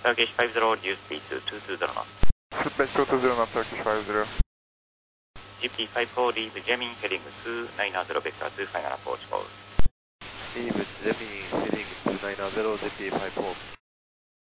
Turkish 50, reduce speed to 220 knots. Feedback 220 knots, Turkish 50. GP54, leave jamming, heading 290, vector 2 final approach call. Leave jamming, heading 290, GP54.